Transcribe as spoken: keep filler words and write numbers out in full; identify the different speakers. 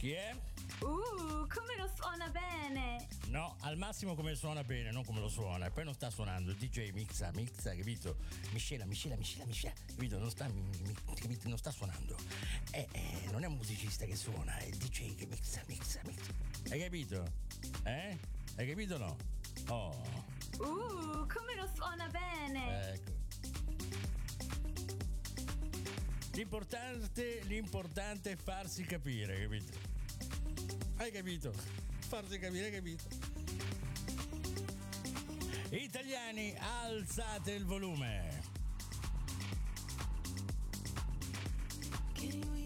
Speaker 1: Chi è?
Speaker 2: Uh, come lo suona bene!
Speaker 1: No, al massimo come suona bene, non come lo suona. E poi non sta suonando, il D J mixa, mixa, capito? Miscela, miscela, miscela, miscela, capito? Non sta, mi, mi, capito? Non sta suonando. Eh, eh, non è un musicista che suona, è il D J che mixa, mixa, mixa. Hai capito? Eh? Hai capito o no? Oh.
Speaker 2: Uh, come lo suona bene!
Speaker 1: Ecco. L'importante, l'importante è farsi capire, capito? Hai capito? Farsi capire, hai capito? Italiani, alzate il volume.
Speaker 3: Can you